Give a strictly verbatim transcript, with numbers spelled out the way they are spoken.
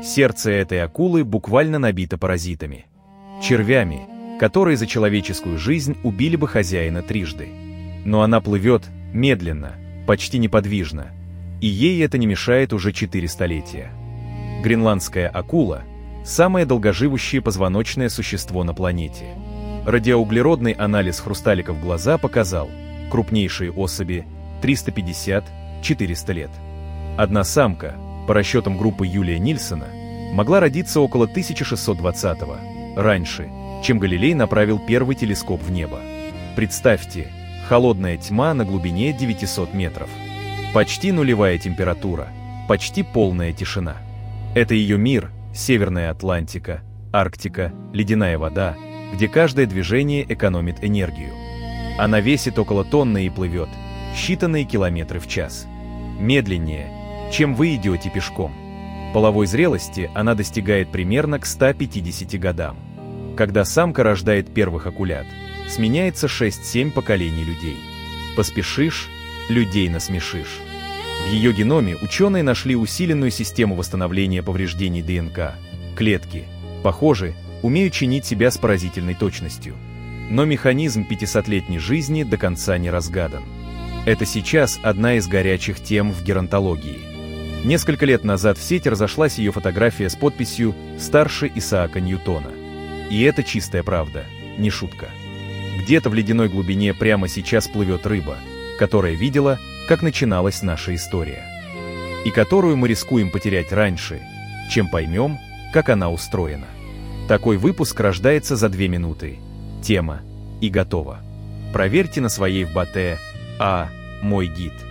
Сердце этой акулы буквально набито паразитами. Червями, которые за человеческую жизнь убили бы хозяина трижды. Но она плывет медленно, почти неподвижно, и ей это не мешает уже четыре столетия. Гренландская акула – самое долгоживущее позвоночное существо на планете. Радиоуглеродный анализ хрусталиков глаза показал, крупнейшие особи – триста пятьдесят — четыреста лет. Одна самка, по расчетам группы Юлия Нильсона, могла родиться около тысяча шестьсот двадцатого, раньше, чем Галилей направил первый телескоп в небо. Представьте, холодная тьма на глубине девятисот метров. Почти нулевая температура, почти полная тишина. Это ее мир, Северная Атлантика, Арктика, ледяная вода, где каждое движение экономит энергию. Она весит около тонны и плывет считанные километры в час. Медленнее, чем вы идете пешком. Половой зрелости она достигает примерно к ста пятидесяти годам. Когда самка рождает первых акулят, сменяется шесть-семь поколений людей. Поспешишь – людей насмешишь. В ее геноме ученые нашли усиленную систему восстановления повреждений ДНК. Клетки, похоже, умеют чинить себя с поразительной точностью. Но механизм пятисотлетней жизни до конца не разгадан. Это сейчас одна из горячих тем в геронтологии. Несколько лет назад в сеть разошлась ее фотография с подписью «Старше Исаака Ньютона». И это чистая правда, не шутка. Где-то в ледяной глубине прямо сейчас плывет рыба, которая видела, как начиналась наша история. И которую мы рискуем потерять раньше, чем поймем, как она устроена. Такой выпуск рождается за две минуты. Тема и готово. Проверьте на своей ФБТ «А. Мой гид».